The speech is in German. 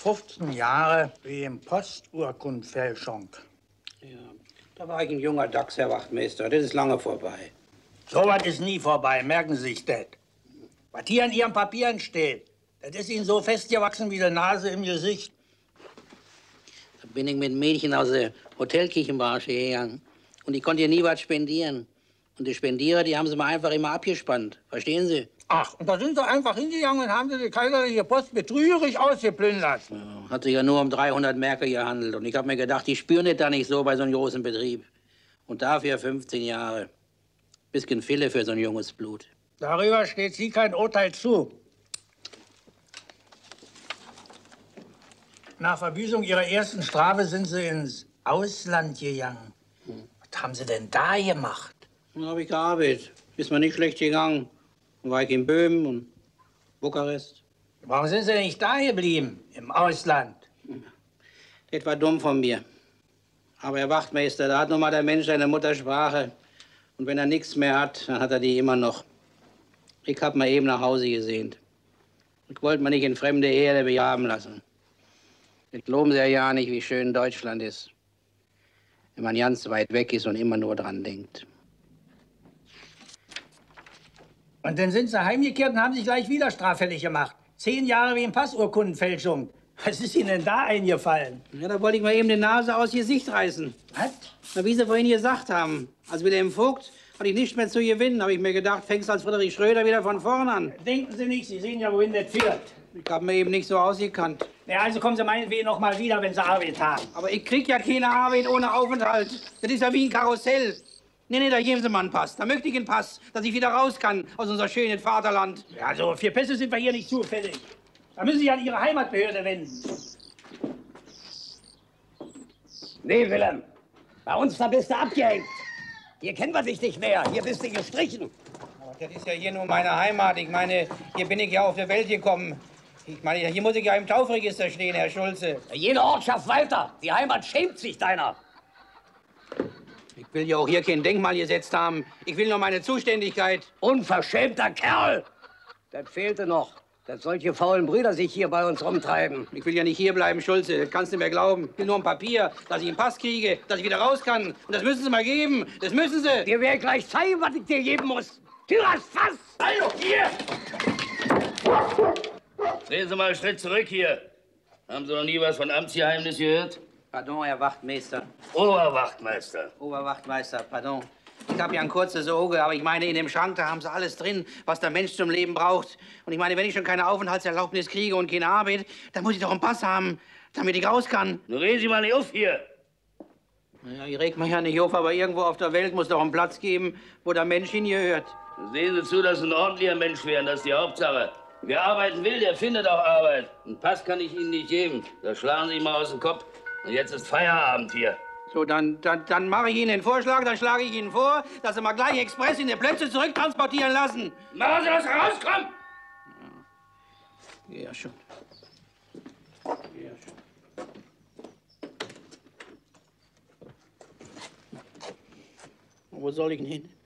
15 Jahre wegen Posturkundfälschung. Ja, da war ich ein junger Dachs, Herr Wachtmeister. Das ist lange vorbei. So was ist nie vorbei, merken Sie sich das. Was hier in Ihren Papieren steht, das ist Ihnen so festgewachsen wie die Nase im Gesicht. Da bin ich mit Mädchen aus der Hotelküchenbranche gegangen. Und ich konnte ihr nie was spendieren. Und die Spendierer, die haben sie mir einfach immer abgespannt. Verstehen Sie? Ach, und da sind Sie einfach hingegangen und haben Sie die kaiserliche Post betrügerisch ausgeplündert. Ja, hat sich ja nur um 300 Märkte gehandelt. Und ich habe mir gedacht, die spüren das da nicht so bei so einem großen Betrieb. Und dafür 15 Jahre. Bisschen Fille für so ein junges Blut. Darüber steht Sie kein Urteil zu. Nach Verbüßung Ihrer ersten Strafe sind Sie ins Ausland gegangen. Was haben Sie denn da gemacht? Dann habe ich gearbeitet. Ist mir nicht schlecht gegangen. Dann war ich in Böhmen und Bukarest. Warum sind Sie denn nicht da geblieben, im Ausland? Das war dumm von mir. Aber Herr Wachtmeister, da hat nun mal der Mensch seine Muttersprache. Und wenn er nichts mehr hat, dann hat er die immer noch. Ich hab mal eben nach Hause gesehnt. Ich wollte mir nicht in fremde Erde begraben lassen. Das glauben Sie ja nicht, wie schön Deutschland ist. Wenn man ganz weit weg ist und immer nur dran denkt. Und dann sind Sie heimgekehrt und haben sich gleich wieder straffällig gemacht. 10 Jahre wegen Passurkundenfälschung. Was ist Ihnen denn da eingefallen? Ja, da wollte ich mal eben die Nase aus Gesicht reißen. Was? Na, wie Sie vorhin gesagt haben. Als mit dem Vogt hatte ich nichts mehr zu gewinnen. Habe ich mir gedacht, fängst als Friedrich Schröder wieder von vorn an. Denken Sie nicht, Sie sehen ja, wohin das führt. Ich habe mir eben nicht so ausgekannt. Ja, also kommen Sie meinetwegen noch mal wieder, wenn Sie Arbeit haben. Aber ich krieg ja keine Arbeit ohne Aufenthalt. Das ist ja wie ein Karussell. Nee, da geben Sie mal einen Pass. Da möchte ich einen Pass, dass ich wieder raus kann aus unser schönen Vaterland. Ja, also für Pässe sind wir hier nicht zufällig. Da müssen Sie sich an Ihre Heimatbehörde wenden. Nee, Wilhelm. Bei uns, da bist du abgehängt. Hier kennen wir dich nicht mehr. Hier bist du gestrichen. Aber das ist ja hier nur meine Heimat. Ich meine, hier bin ich ja auf die Welt gekommen. Ich meine, hier muss ich ja im Taufregister stehen, Herr Schulze. Jede Ortschaft weiter. Die Heimat schämt sich deiner. Ich will ja auch hier kein Denkmal gesetzt haben. Ich will nur meine Zuständigkeit. Unverschämter Kerl. Das fehlte noch, dass solche faulen Brüder sich hier bei uns rumtreiben. Ich will ja nicht hier bleiben, Schulze. Das kannst du mir glauben. Ich will nur ein Papier, dass ich einen Pass kriege, dass ich wieder raus kann. Und das müssen Sie mal geben. Das müssen Sie. Dir werde ich gleich zeigen, was ich dir geben muss. Tyras Fass! Hallo, hier! Drehen Sie mal einen Schritt zurück hier. Haben Sie noch nie was von Amtsgeheimnis gehört? Pardon, Herr Wachtmeister. Oberwachtmeister. Oberwachtmeister, pardon. Ich habe ja ein kurzes Auge, aber ich meine, in dem Schrank, da haben sie alles drin, was der Mensch zum Leben braucht. Und ich meine, wenn ich schon keine Aufenthaltserlaubnis kriege und keine Arbeit, dann muss ich doch einen Pass haben, damit ich raus kann. Nun reden Sie mal nicht auf hier. Naja, ich reg mich ja nicht auf, aber irgendwo auf der Welt muss doch einen Platz geben, wo der Mensch hingehört. Sehen Sie zu, dass Sie ein ordentlicher Mensch werden, das ist die Hauptsache. Wer arbeiten will, der findet auch Arbeit. Einen Pass kann ich Ihnen nicht geben. Das schlagen Sie mal aus dem Kopf. Und jetzt ist Feierabend hier. So, dann mache ich Ihnen den Vorschlag, dann schlage ich Ihnen vor, dass Sie mal gleich express in die Plätze zurücktransportieren lassen. Machen Sie, dass er rauskommt! Ja, schon. Ja, schon. Wo soll ich denn hin?